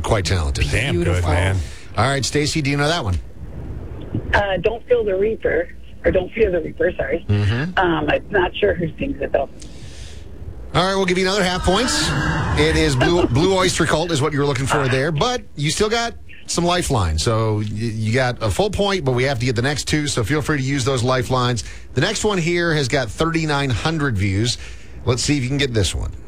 quite talented. Damn Beautiful. good, man. All right, Stacy, do you know that one? Don't Feel the Reaper, or Don't Fear the Reaper, sorry. I'm not sure who sings it, though. All right, we'll give you another half points. It is Blue Oyster Cult is what you were looking for there, but you still got some lifelines. So you got a full point, but we have to get the next two, so feel free to use those lifelines. The next one here has got 3,900 views. Let's see if you can get this one.